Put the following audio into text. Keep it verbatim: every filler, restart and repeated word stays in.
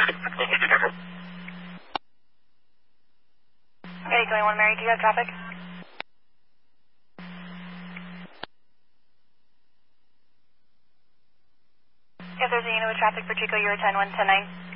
eight twenty-one Mary, do you have traffic? If there's a unit with traffic for Chico, you're ten one ten nine.